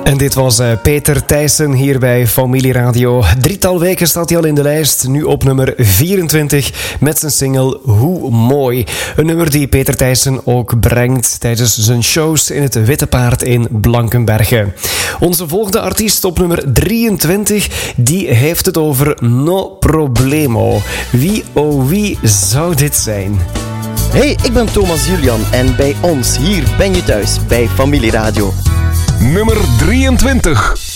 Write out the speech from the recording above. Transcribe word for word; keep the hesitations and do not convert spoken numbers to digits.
En dit was uh, Peter Thijssen hier bij Familieradio. Drietal weken staat hij al in de lijst, nu op nummer vierentwintig met zijn single Hoe Mooi. Een nummer die Peter Thijssen ook brengt tijdens zijn shows in het Witte Paard in Blankenberge. Onze volgende artiest op nummer drieëntwintig, die heeft het over No Problemo. Wie oh wie zou dit zijn? Hey, ik ben Thomas Julian en bij ons hier ben je thuis bij Familieradio. Nummer drieëntwintig.